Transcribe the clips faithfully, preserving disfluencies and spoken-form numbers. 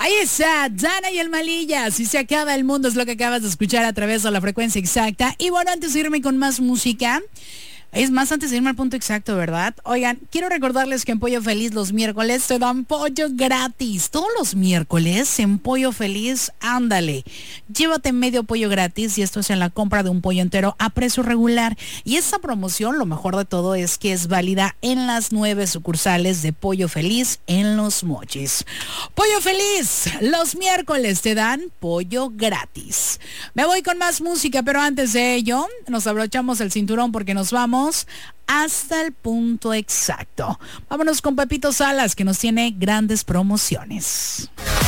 Ahí está, Dana y el Malilla. Si se acaba el mundo es lo que acabas de escuchar a través de la frecuencia exacta. Y bueno, antes de irme con más música, es más, antes de irme al punto exacto, ¿verdad? Oigan, quiero recordarles que en Pollo Feliz los miércoles te dan pollo gratis. Todos los miércoles en Pollo Feliz, ándale. Llévate medio pollo gratis y esto es en la compra de un pollo entero a precio regular. Y esta promoción, lo mejor de todo es que es válida en las nueve sucursales de Pollo Feliz en Los Mochis. Pollo Feliz, los miércoles te dan pollo gratis. Me voy con más música, pero antes de ello, nos abrochamos el cinturón porque nos vamos hasta el punto exacto. Vámonos con Pepito Salas, que nos tiene grandes promociones.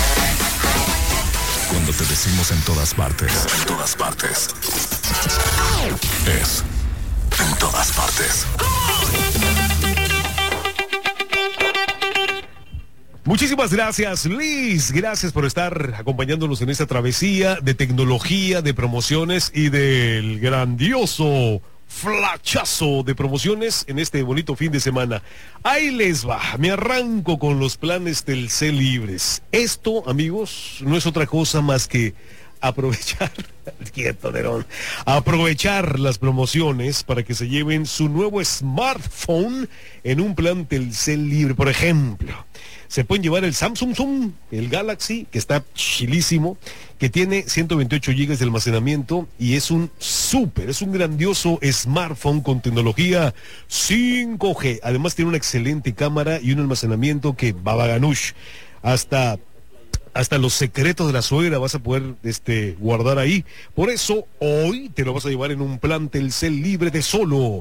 Cuando te decimos en todas partes, en todas partes, es en todas partes. Muchísimas gracias, Liz. Gracias por estar acompañándonos en esta travesía de tecnología, de promociones y del grandioso flachazo de promociones en este bonito fin de semana. Ahí les va, me arranco con los planes Telcel libres. Esto, amigos, no es otra cosa más que aprovechar, quieto, Nerón, aprovechar las promociones para que se lleven su nuevo smartphone en un plan Telcel libre. Por ejemplo, se pueden llevar el Samsung Zoom, el Galaxy, que está chilísimo, que tiene ciento veintiocho gigas de almacenamiento y es un súper, es un grandioso smartphone con tecnología cinco G. Además tiene una excelente cámara y un almacenamiento que babaganush. Hasta, hasta los secretos de la suegra vas a poder este, guardar ahí. Por eso hoy te lo vas a llevar en un plan Telcel libre de solo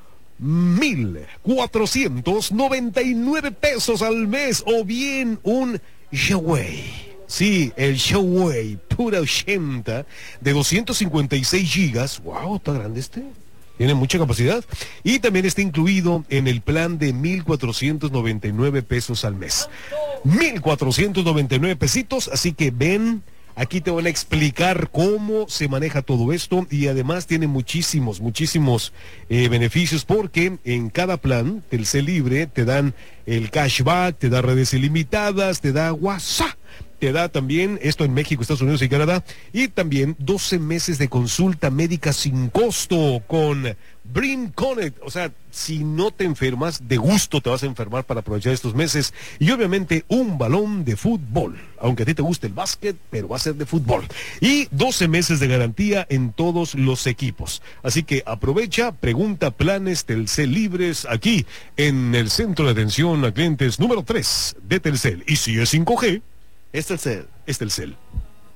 mil cuatrocientos noventa y nueve pesos al mes, o bien un Huawei. Sí, el Huawei pura ochenta de doscientos cincuenta y seis gigas. Wow, está grande este. Tiene mucha capacidad. Y también está incluido en el plan de mil cuatrocientos noventa y nueve pesos al mes. mil cuatrocientos noventa y nueve pesitos, así que ven. Aquí te van a explicar cómo se maneja todo esto y además tiene muchísimos, muchísimos eh, beneficios porque en cada plan Telcel libre te dan el cashback, te da redes ilimitadas, te da WhatsApp, te da también esto en México, Estados Unidos y Canadá, y también doce meses de consulta médica sin costo con Brim Connect. O sea, si no te enfermas, de gusto te vas a enfermar para aprovechar estos meses. Y obviamente un balón de fútbol, aunque a ti te guste el básquet, pero va a ser de fútbol. Y doce meses de garantía en todos los equipos. Así que aprovecha, pregunta planes Telcel libres aquí en el centro de atención a clientes número tres de Telcel. Y si es cinco G, es Telcel. Es Telcel.